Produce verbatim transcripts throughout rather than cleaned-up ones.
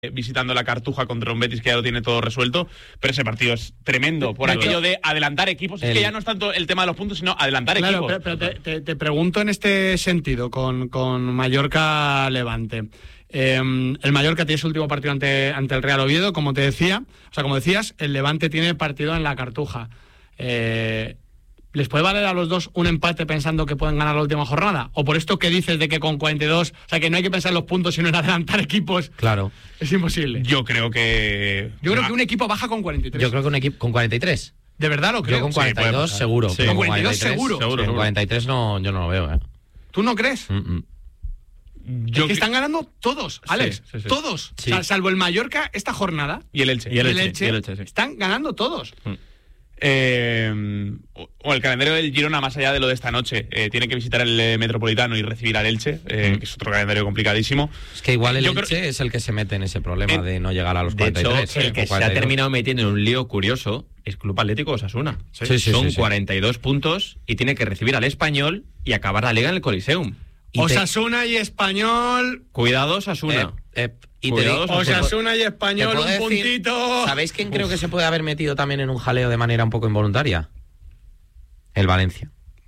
visitando la Cartuja contra un Betis que ya lo tiene todo resuelto, pero ese partido es tremendo por aquello de adelantar equipos. Es el... que ya no es tanto el tema de los puntos, sino adelantar claro, equipos. Pero, pero te, te, te pregunto en este sentido, con, con Mallorca-Levante. Eh, el Mallorca tiene su último partido ante, ante el Real Oviedo, como te decía. O sea, como decías, el Levante tiene partido en la Cartuja. Eh... ¿Les puede valer a los dos un empate pensando que pueden ganar la última jornada? ¿O por esto que dices de que con cuarenta y dos, o sea, que no hay que pensar en los puntos sino en adelantar equipos? Claro. Es imposible. Yo creo que... Yo creo que un equipo baja con cuarenta y tres. Yo creo que un equipo con cuarenta y tres. ¿De verdad lo creo? Yo con cuarenta y dos sí, seguro. Sí. ¿Con cuarenta y dos seguro? Seguro, sí, seguro. Con cuarenta y tres no, yo no lo veo, ¿eh? ¿Tú no crees? Mm-mm. Yo es que están ganando todos, Alex. Sí, sí, sí. Todos. Sí. O sea, salvo el Mallorca, esta jornada. Y el Elche. Y el Elche. Y el Elche, y el Elche sí. Están ganando todos. Mm. Eh, o el calendario del Girona, más allá de lo de esta noche, eh, tiene que visitar el eh, Metropolitano y recibir al Elche, eh, mm. que es otro calendario complicadísimo. Es que igual el Yo Elche creo... es el que se mete en ese problema en... de no llegar a los cuarenta y tres. De hecho, el que se ha terminado metiendo en un lío curioso es Club Atlético Osasuna. Sí, sí, sí, Son sí, sí. cuarenta y dos puntos y tiene que recibir al Español y acabar la liga en el Coliseum. Y Osasuna te... y Español. Cuidado, Osasuna. Eh, eh, y Cuidado, te digo, Osasuna y Español, un decir, puntito. ¿Sabéis quién Uf. creo que se puede haber metido también en un jaleo de manera un poco involuntaria? El Valencia.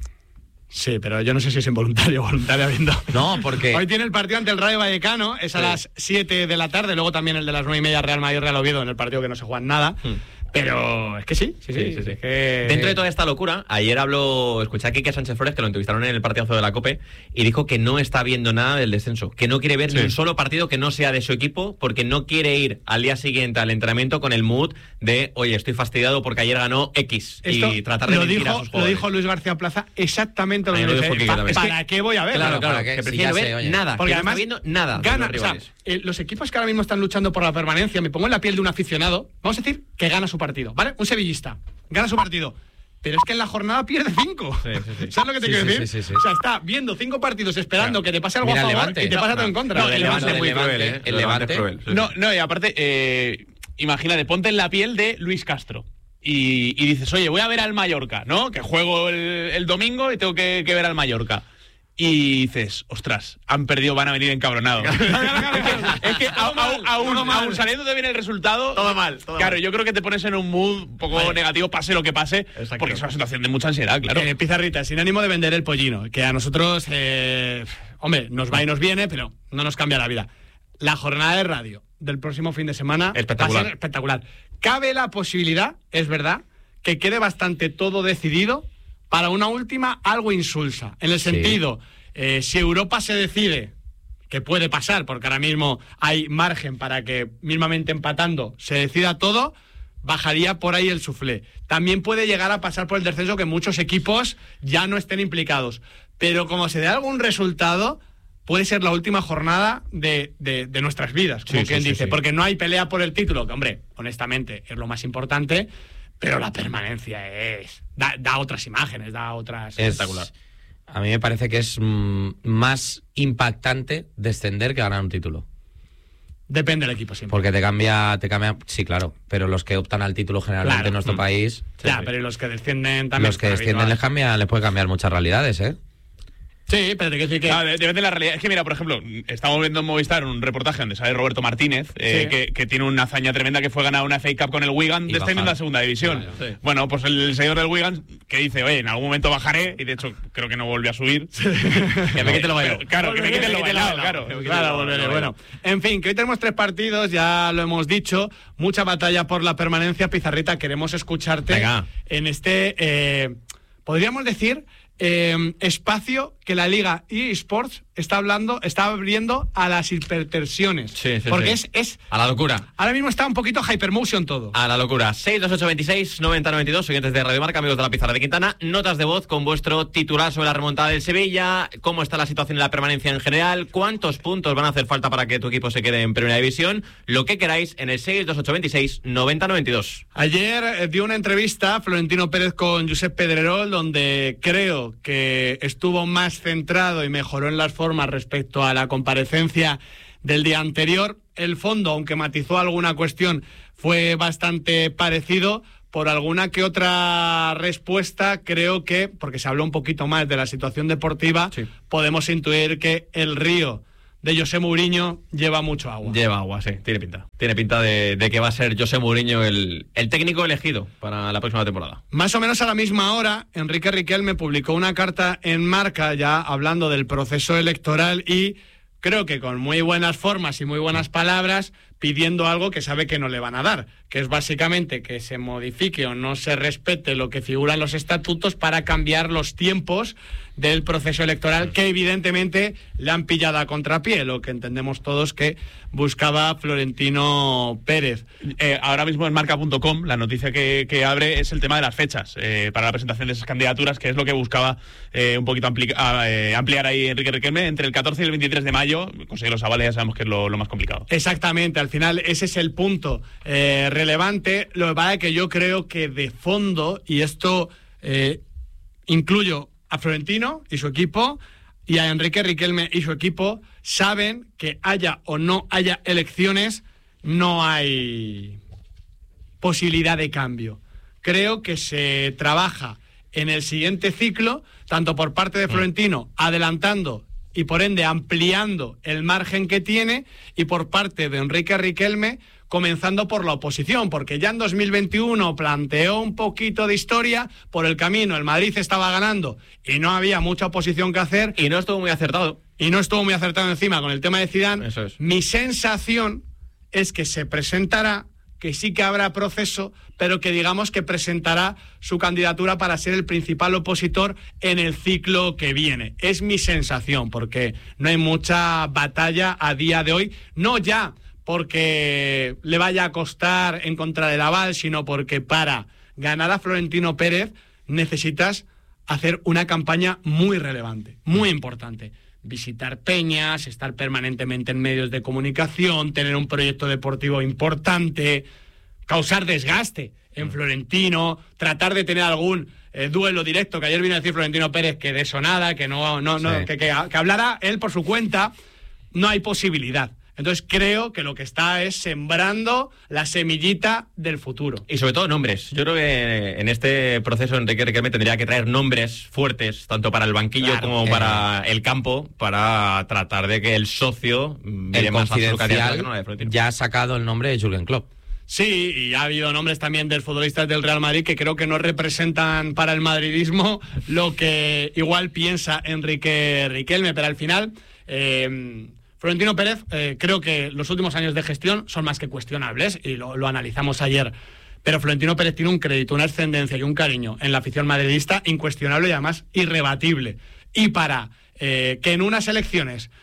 Sí, pero yo no sé si es involuntario o voluntario viendo. No, porque... Hoy tiene el partido ante el Rayo Vallecano, es a sí. las siete de la tarde, luego también el de las nueve y media Real Madrid-Real Oviedo, en el partido que no se juega nada. Hmm. Pero es que sí, sí, sí. sí, sí, sí. Es que... Dentro de toda esta locura, ayer habló, escuché a Quique Sánchez Flores, que lo entrevistaron en el partidazo de la COPE, y dijo que no está viendo nada del descenso, que no quiere ver sí. ni un solo partido que no sea de su equipo, porque no quiere ir al día siguiente al entrenamiento con el mood de, oye, estoy fastidiado porque ayer ganó X, Esto y tratar de lo mentir dijo, a sus jugadores. Lo dijo Luis García Plaza exactamente lo mismo. Pa, ¿Para qué voy a ver? Claro, claro, claro, que, que si prefiero ver sé, nada, porque que además no está viendo nada gana, de los rivales. O sea, eh, los equipos que ahora mismo están luchando por la permanencia, me pongo en la piel de un aficionado, vamos a decir que gana su partido, ¿vale? Un sevillista, gana su partido, pero es que en la jornada pierde cinco. Sí, sí, sí. ¿Sabes lo que te sí, quiero sí, decir? Sí, sí, sí. O sea, está viendo cinco partidos esperando claro. que te pase algo Mira, a favor Levante, y te no, pasa no, todo en contra. No, el, el Levante, Levante es muy cruel, ¿eh? El Levante es cruel. Sí, no, no, y aparte, eh, imagínate, ponte en la piel de Luis Castro. Y, y dices, oye, voy a ver al Mallorca, ¿no? Que juego el, el domingo y tengo que, que ver al Mallorca. Y dices, ostras, han perdido, van a venir encabronados. Es que aún, aún, aún saliéndote bien el resultado, todo mal. Todo claro, mal. yo creo que te pones en un mood un poco vale. negativo, pase lo que pase, Exacto. porque es una situación de mucha ansiedad, claro. Eh, Pizarrita, sin ánimo de vender el pollino, que a nosotros, eh, hombre, nos va y nos viene, pero no nos cambia la vida. La jornada de radio del próximo fin de semana espectacular. va a ser espectacular. Cabe la posibilidad, es verdad, que quede bastante todo decidido para una última algo insulsa. En el sentido, sí. eh, si Europa se decide, que puede pasar, porque ahora mismo hay margen para que, mismamente empatando, se decida todo, bajaría por ahí el suflé. También puede llegar a pasar por el descenso que muchos equipos ya no estén implicados. Pero como se dé algún resultado, puede ser la última jornada de, de, de nuestras vidas, como sí, quien sí, dice. sí, sí. Porque no hay pelea por el título, que, hombre, honestamente, es lo más importante. Pero la permanencia es... Da, da otras imágenes, da otras... Es espectacular. A mí me parece que es mmm, más impactante descender que ganar un título. Depende del equipo siempre. Porque te cambia... te cambia Sí, claro. Pero los que optan al título generalmente claro. en nuestro mm. país... Ya, sí, pero los que descienden también... Los que descienden les, cambia, les puede cambiar muchas realidades, ¿eh? Sí, pero te quiero decir que... Claro, depende de la realidad. Es que mira, por ejemplo, estamos viendo en Movistar un reportaje donde sale Roberto Martínez, eh, sí. que, que tiene una hazaña tremenda, que fue ganar una F A Cup con el Wigan descendiendo a la segunda división. Vale, sí. Bueno, pues el, el señor del Wigan que dice, oye, en algún momento bajaré, y de hecho creo que no volvió a subir. Sí. Que me quite lo bailado. Claro, que me quite lo bailado, claro. Claro, volveré. Bueno, en fin, que hoy tenemos tres partidos, ya lo hemos dicho, mucha batalla por la permanencia. Pizarrita, queremos escucharte Venga. en este, eh, podríamos decir... Eh, espacio que la Liga eSports está hablando, está abriendo a las hipertensiones. Sí, sí, porque sí. Es, es... A la locura. Ahora mismo está un poquito hypermotion todo. A la locura. seis dos ocho veintiséis noventa noventa y dos, oyentes de Radio Marca, amigos de la Pizarra de Quintana. Notas de voz con vuestro titular sobre la remontada del Sevilla. ¿Cómo está la situación en la permanencia en general? ¿Cuántos puntos van a hacer falta para que tu equipo se quede en Primera División? Lo que queráis en el seis dos ocho veintiséis noventa noventa y dos. Ayer eh, dio una entrevista Florentino Pérez con Josep Pedrerol, donde creo que estuvo más centrado y mejoró en las formas respecto a la comparecencia del día anterior. El fondo, aunque matizó alguna cuestión, fue bastante parecido. Por alguna que otra respuesta, creo que, porque se habló un poquito más de la situación deportiva, sí. podemos intuir que el río de José Mourinho lleva mucho agua. Lleva agua, sí, tiene pinta. Tiene pinta de, de que va a ser José Mourinho el, el técnico elegido para la próxima temporada. Más o menos a la misma hora, Enrique Riquelme publicó una carta en Marca ya hablando del proceso electoral y creo que con muy buenas formas y muy buenas palabras, pidiendo algo que sabe que no le van a dar, que es básicamente que se modifique o no se respete lo que figura en los estatutos para cambiar los tiempos del proceso electoral, que evidentemente le han pillado a contrapié, lo que entendemos todos que buscaba Florentino Pérez. Eh, ahora mismo en marca punto com la noticia que, que abre es el tema de las fechas eh, para la presentación de esas candidaturas, que es lo que buscaba eh, un poquito ampli eh, ampliar ahí Enrique Riquelme. Entre el catorce y el veintitrés de mayo, conseguir los avales ya sabemos que es lo, lo más complicado. Exactamente, al final ese es el punto eh, relevante. Lo que pasa es que yo creo que de fondo, y esto eh, incluyo a Florentino y su equipo, y a Enrique Riquelme y su equipo, saben que haya o no haya elecciones, no hay posibilidad de cambio. Creo que se trabaja en el siguiente ciclo, tanto por parte de Florentino, adelantando y por ende ampliando el margen que tiene, y por parte de Enrique Riquelme, comenzando por la oposición, porque ya en dos mil veintiuno planteó un poquito de historia, por el camino el Madrid estaba ganando y no había mucha oposición que hacer. Y no estuvo muy acertado. Y no estuvo muy acertado encima con el tema de Zidane. Eso es. Mi sensación es que se presentará, que sí que habrá proceso, pero que digamos que presentará su candidatura para ser el principal opositor en el ciclo que viene. Es mi sensación, porque no hay mucha batalla a día de hoy, no ya porque le vaya a costar en contra del aval, sino porque para ganar a Florentino Pérez necesitas hacer una campaña muy relevante, muy importante. Visitar peñas, estar permanentemente en medios de comunicación, tener un proyecto deportivo importante, causar desgaste en Florentino, tratar de tener algún eh, duelo directo, que ayer vino a decir Florentino Pérez que de eso nada, que no, no, no, Sí. que, que, que hablara él por su cuenta. No hay posibilidad. Entonces creo que lo que está es sembrando la semillita del futuro. Y sobre todo nombres. Yo creo que en este proceso Enrique Riquelme tendría que traer nombres fuertes, tanto para el banquillo Claro, como eh, para el campo, para tratar de que el socio mire El más a su candidatura que Confidencial no la de Florentino. ya ha sacado el nombre de Jürgen Klopp. Sí, y ha habido nombres también de futbolistas del Real Madrid que creo que no representan para el madridismo lo que igual piensa Enrique Riquelme, pero al final eh, Florentino Pérez, eh, creo que los últimos años de gestión son más que cuestionables, y lo, lo analizamos ayer, pero Florentino Pérez tiene un crédito, una ascendencia y un cariño en la afición madridista incuestionable y además irrebatible. Y para eh, que en unas elecciones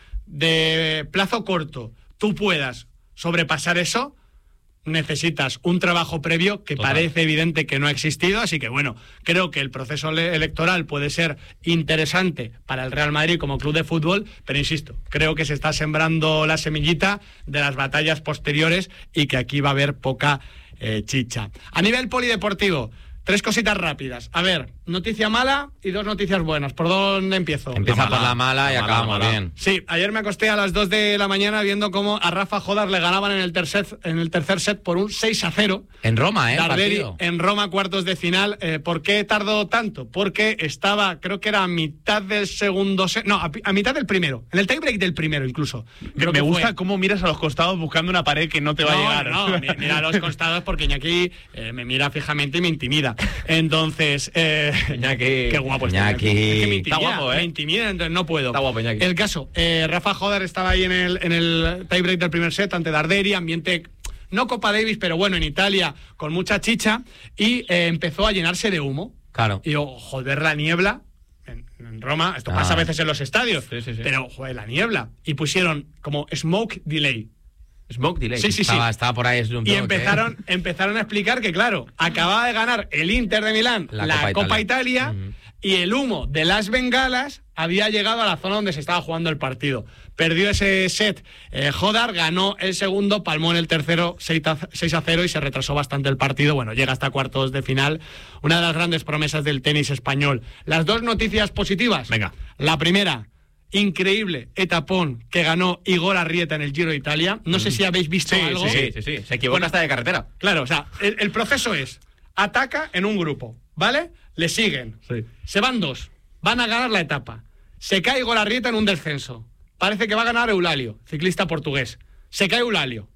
de plazo corto tú puedas sobrepasar eso, necesitas un trabajo previo que Total. parece evidente que no ha existido, así que bueno, creo que el proceso le- electoral puede ser interesante para el Real Madrid como club de fútbol, pero insisto, creo que se está sembrando la semillita de las batallas posteriores y que aquí va a haber poca eh, chicha. A nivel polideportivo, tres cositas rápidas. A ver, noticia mala y dos noticias buenas. ¿Por dónde empiezo? Empieza mala, por la mala y la mala, acabamos mala. bien. Sí, ayer me acosté a las dos de la mañana viendo cómo a Rafa Jodar le ganaban en el tercer, en el tercer set por un seis a cero. En Roma, ¿eh? el Darderi partido. en Roma, cuartos de final. Eh, ¿Por qué tardó tanto? Porque estaba, creo que era a mitad del segundo set, no, a, pi- a mitad del primero, en el tiebreak del primero incluso. Creo Me que gusta fue. cómo miras a los costados buscando una pared que no te va No, a llegar. no, no, mi- mira a los costados porque Iñaki eh, me mira fijamente y me intimida. Entonces, eh, Iñaki. qué guapo está Iñaki. Iñaki. Es que me Está intimida, guapo, ¿eh? me intimida, entonces no puedo. Está guapo, Iñaki. El caso, eh, Rafa Jodar estaba ahí en el, en el tiebreak del primer set ante Darderi, ambiente, no Copa Davis, pero bueno, en Italia, con mucha chicha, y eh, empezó a llenarse de humo. Claro. Y yo, joder, la niebla. En, en Roma, esto Ah. pasa a veces en los estadios, Sí, sí, sí. pero joder, la niebla. Y pusieron como smoke delay. Smoke delay. Sí, sí, sí. Estaba, estaba por ahí Snoop Y Dogg, empezaron, ¿eh? empezaron a explicar que, claro, acababa de ganar el Inter de Milán la, La Copa, Copa Italia, Italia. Ujú. y el humo de las bengalas había llegado a la zona donde se estaba jugando el partido. Perdió ese set eh, Jodar, ganó el segundo, palmó en el tercero seis a cero y se retrasó bastante el partido. Bueno, llega hasta cuartos de final. Una de las grandes promesas del tenis español. Las dos noticias positivas. Venga. La primera, increíble etapón que ganó Igor Arrieta en el Giro de Italia. No sé si habéis visto Sí, algo. sí, sí, sí, sí. Se equivoca Bueno, hasta de carretera. Claro, o sea, el, el proceso es, ataca en un grupo, ¿vale? Le siguen. Sí. Se van dos, van a ganar la etapa. Se cae Igor Arrieta en un descenso. parece que va a ganar Eulalio, ciclista portugués. Se cae Eulalio.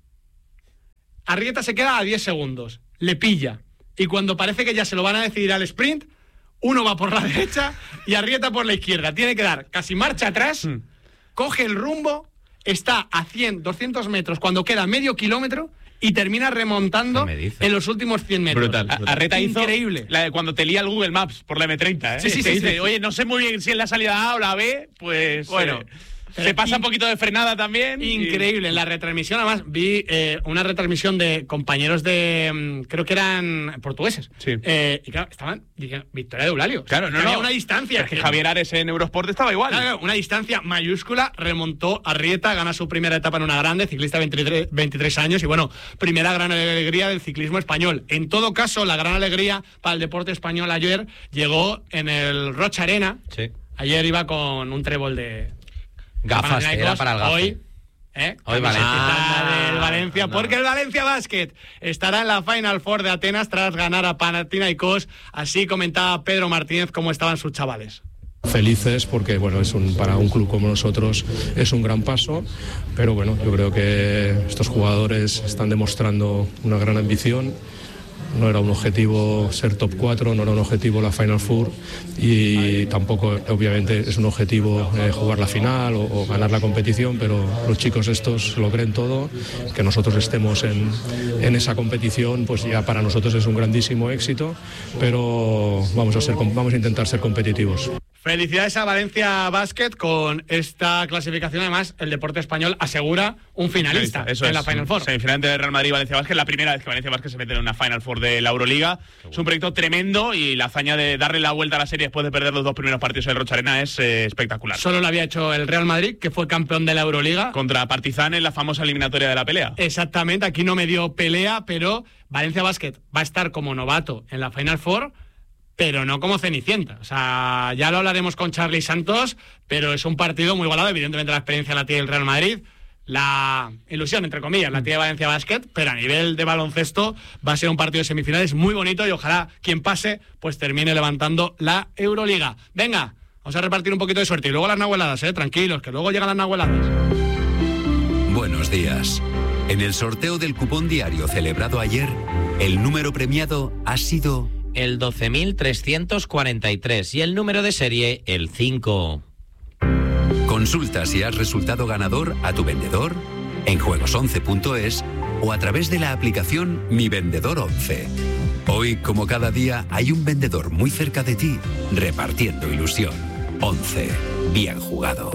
Arrieta se queda a diez segundos. Le pilla. Y cuando parece que ya se lo van a decidir al sprint, uno va por la derecha y Arrieta por la izquierda. Tiene que dar casi marcha atrás, mm. coge el rumbo, está a cien, doscientos metros cuando queda medio kilómetro y termina remontando en los últimos cien metros. Brutal. brutal. Arrieta hizo increíble. La de cuando te lía el Google Maps por la eme treinta, ¿eh? Sí, sí, sí. Dice, sí. Oye, no sé muy bien si es la salida A o la B, pues... Bueno... Eh, Se pasa un poquito de frenada también. Increíble. Y... En la retransmisión, además, vi eh, una retransmisión de compañeros de... Creo que eran portugueses. Sí. Eh, y claro, estaban diciendo victoria de Eulalio. Claro, no, había no. una distancia. Es que Javier Ares en Eurosport estaba igual. Claro, una distancia mayúscula. Remontó Arrieta, gana su primera etapa en una grande, ciclista veintitrés, veintitrés años. Y bueno, primera gran alegría del ciclismo español. En todo caso, la gran alegría para el deporte español ayer llegó en el Rocha Arena. Sí. Ayer iba con un trébol de... Gafas, era para el gafe. Hoy, ¿eh? Hoy Valencia. Ah, del Valencia, no. Porque el Valencia Basket estará en la Final Four de Atenas tras ganar a Panathinaikos. Así comentaba Pedro Martínez cómo estaban sus chavales. Felices porque bueno, es un, para un club como nosotros es un gran paso, pero bueno, yo creo que estos jugadores están demostrando una gran ambición. No era un objetivo ser top cuatro, no era un objetivo la Final Four y tampoco, obviamente, es un objetivo eh, jugar la final o, o ganar la competición, pero los chicos estos lo creen todo. Que nosotros estemos en, en esa competición, pues ya para nosotros es un grandísimo éxito, pero vamos a, ser, vamos a intentar ser competitivos. Felicidades a Valencia Basket con esta clasificación. Además, el deporte español asegura un finalista Eso en es, la Final Four. Semifinal de Real Madrid y Valencia Basket, la primera vez que Valencia Basket se mete en una Final Four de la Euroliga. Es un proyecto tremendo y la hazaña de darle la vuelta a la serie después de perder los dos primeros partidos en Rocha Arena es eh, espectacular. Solo lo había hecho el Real Madrid, que fue campeón de la Euroliga. Contra Partizan en la famosa eliminatoria de la pelea. Exactamente, aquí no me dio pelea, pero Valencia Basket va a estar como novato en la Final Four, pero no como Cenicienta. O sea, ya lo hablaremos con Charly Santos, pero es un partido muy igualado. Evidentemente la experiencia la tiene el Real Madrid, la ilusión, entre comillas, la tiene Valencia Basket, pero a nivel de baloncesto va a ser un partido de semifinales muy bonito y ojalá quien pase pues termine levantando la Euroliga. Venga, vamos a repartir un poquito de suerte y luego las nahueladas, eh, tranquilos, que luego llegan las nahueladas. Buenos días. En el sorteo del cupón diario celebrado ayer, el número premiado ha sido... el doce mil trescientos cuarenta y tres y el número de serie, el cinco. Consulta si has resultado ganador a tu vendedor, en juegos once punto es o a través de la aplicación Mi Vendedor once. Hoy, como cada día, hay un vendedor muy cerca de ti, repartiendo ilusión. once. Bien jugado.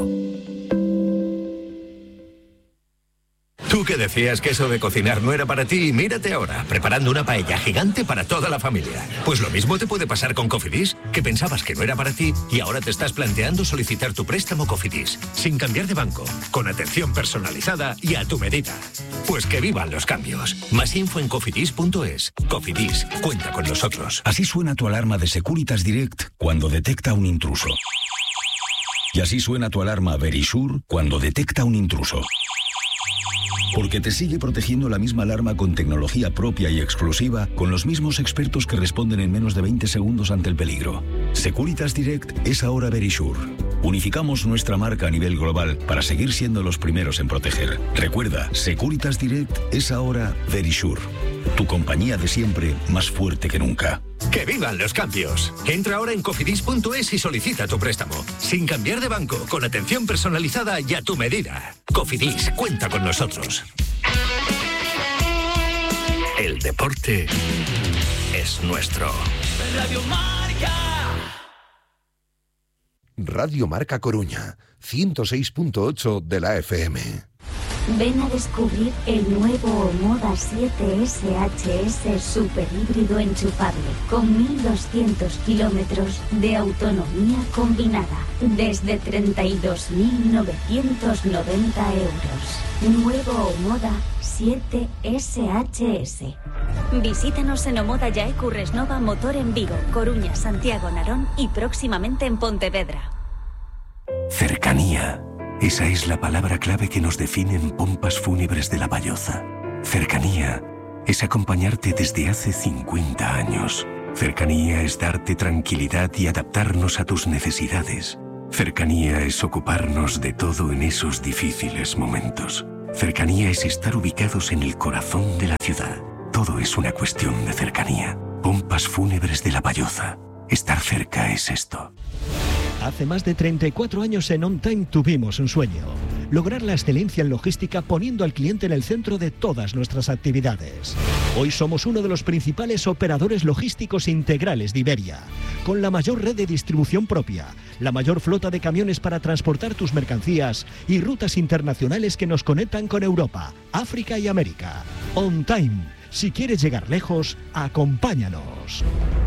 Tú que decías que eso de cocinar no era para ti, mírate ahora, preparando una paella gigante para toda la familia. Pues lo mismo te puede pasar con Cofidis, que pensabas que no era para ti y ahora te estás planteando solicitar tu préstamo Cofidis, sin cambiar de banco, con atención personalizada y a tu medida. Pues que vivan los cambios. Más info en cofidis punto es. Cofidis, cuenta con nosotros. Así suena tu alarma de Securitas Direct cuando detecta un intruso. Y así suena tu alarma Verisure cuando detecta un intruso. Porque te sigue protegiendo la misma alarma con tecnología propia y exclusiva, con los mismos expertos que responden en menos de veinte segundos ante el peligro. Securitas Direct es ahora Verisure. Unificamos nuestra marca a nivel global para seguir siendo los primeros en proteger. Recuerda, Securitas Direct es ahora Verisure. Tu compañía de siempre, más fuerte que nunca. ¡Que vivan los cambios! Entra ahora en cofidis punto es y solicita tu préstamo. Sin cambiar de banco, con atención personalizada y a tu medida. Cofidis, cuenta con nosotros. El deporte es nuestro. Radio Marca. Radio Marca Coruña, ciento seis punto ocho de la F M. Ven a descubrir el nuevo Omoda siete S H S super híbrido enchufable con mil doscientos kilómetros de autonomía combinada desde treinta y dos mil novecientos noventa euros. Nuevo Omoda siete S H S. Visítanos en Omoda Yae Curresnova Motor en Vigo, Coruña, Santiago, Narón y próximamente en Pontevedra. Cercanía. Esa es la palabra clave que nos define en Pompas Fúnebres de La Valloza. Cercanía es acompañarte desde hace cincuenta años. Cercanía es darte tranquilidad y adaptarnos a tus necesidades. Cercanía es ocuparnos de todo en esos difíciles momentos. Cercanía es estar ubicados en el corazón de la ciudad. Todo es una cuestión de cercanía. Pompas Fúnebres de La Valloza. Estar cerca es esto. Hace más de treinta y cuatro años en On Time tuvimos un sueño: lograr la excelencia en logística poniendo al cliente en el centro de todas nuestras actividades. Hoy somos uno de los principales operadores logísticos integrales de Iberia, con la mayor red de distribución propia, la mayor flota de camiones para transportar tus mercancías y rutas internacionales que nos conectan con Europa, África y América. On Time. Si quieres llegar lejos, acompáñanos.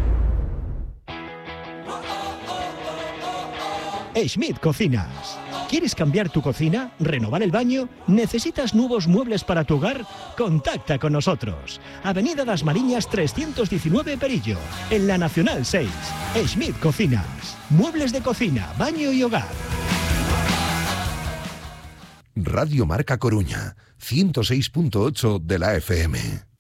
Schmidt Cocinas. ¿Quieres cambiar tu cocina? ¿Renovar el baño? ¿Necesitas nuevos muebles para tu hogar? Contacta con nosotros. Avenida Das Mariñas trescientos diecinueve Perillo, en la Nacional seis. Schmidt Cocinas. Muebles de cocina, baño y hogar. Radio Marca Coruña, ciento seis punto ocho de la F M.